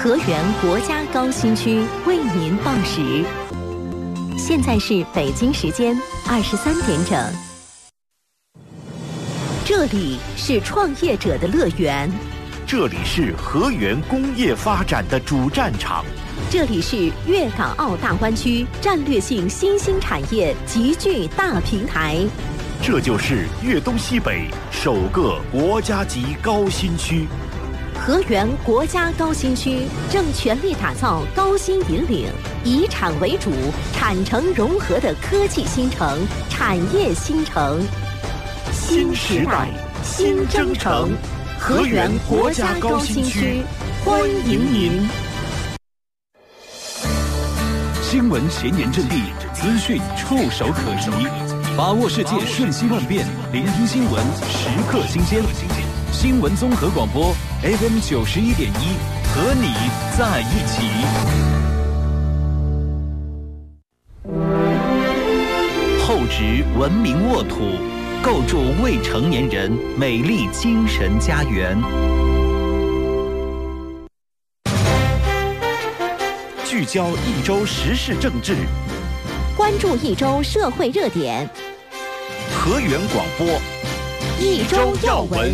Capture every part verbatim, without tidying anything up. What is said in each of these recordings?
河源国家高新区为您报时。现在是北京时间二十三点整。这里是创业者的乐园， 这里是河源工业发展的主战场， 这里是粤港澳大湾区战略性新兴产业集聚大平台， 这就是粤东西北首个国家级高新区。 河源国家高新区正全力打造高新引领、以产为主、产城融合的科技新城、产业新城。新时代，新征程，河源国家高新区，欢迎您。 新闻前沿阵地，资讯触手可及，把握世界瞬息万变，聆听新闻时刻新鲜。新闻综合广播 F M 九十一点一，和你在一起。 厚植文明沃土，构筑未成年人美丽精神家园。 聚焦一周时事政治， 关注一周社会热点。 河源广播一周要闻。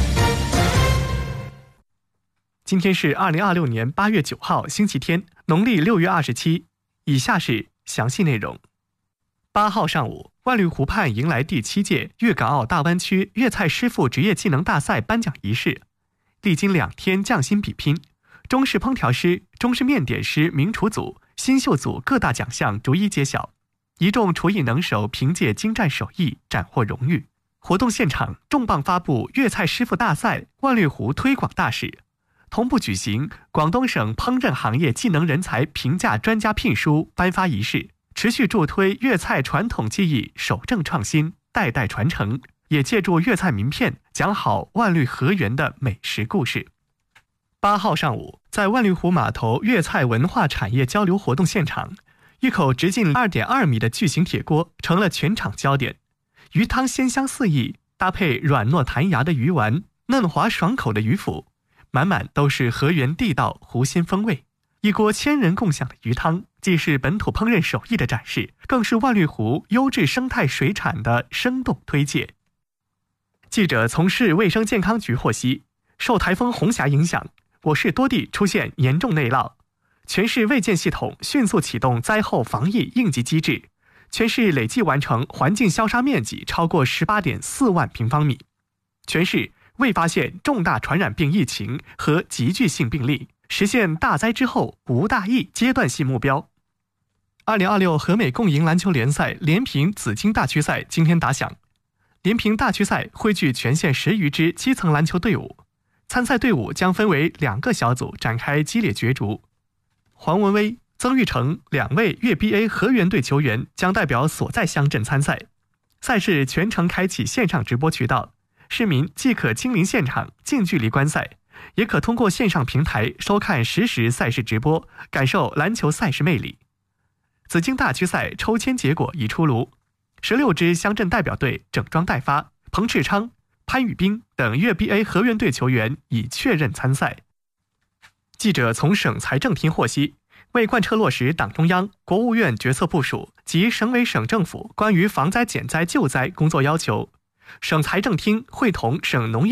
今天是二零二六年八月九号，星期天，农历六月二十七。以下是详细内容。八号上午，万绿湖畔迎来第七届粤港澳大湾区粤菜师傅职业技能大赛颁奖仪式。历经两天匠心比拼，中式烹调师、中式面点师名厨组、新秀组各大奖项逐一揭晓，一众厨艺能手凭借精湛手艺斩获荣誉。活动现场重磅发布粤菜师傅大赛万绿湖推广大使，同步举行广东省烹饪行业技能人才评价专家聘书颁发仪式，持续助推粤菜传统技艺守正创新，代代传承，也借助粤菜名片讲好万绿河源的美食故事。八号上午，在万绿湖码头粤菜文化产业交流活动现场，一口直径 二点二米的巨型铁锅成了全场焦点，鱼汤鲜香四溢，搭配软糯弹牙的鱼丸、嫩滑爽口的鱼腐，满满都是河源地道湖鲜风味。一锅千人共享的鱼汤，既是本土烹饪手艺的展示，更是万绿湖优质生态水产的生动推介。记者从市卫生健康局获悉，受台风红霞影响，我市多地出现严重内涝，全市卫健系统迅速启动灾后防疫应急机制，全市累计完成环境消杀面积超过 十八点四万平方米，全市未发现重大传染病疫情和急剧性病例，实现大灾之后无大疫阶段性目标。二零二六河美共赢篮球联赛连平紫金大区赛今天打响，连平大区赛汇聚全县十余支基层篮球队伍，参赛队伍将分为两个小组展开激烈角逐。黄文威、曾玉成两位粤 B A 河源队球员将代表所在乡镇参赛，赛事全程开启线上直播渠道，市民既可亲临现场近距离观赛，也可通过线上平台收看实时赛事直播，感受篮球赛事魅力。紫金大区赛抽签结果已出炉，十六支乡镇代表队整装待发，彭志昌、潘宇斌等粤 B A 河源队球员已确认参赛。记者从省财政厅获悉，为贯彻落实党中央、国务院决策部署及省委省政府关于防灾减灾救灾工作要求，省财政厅会同省农业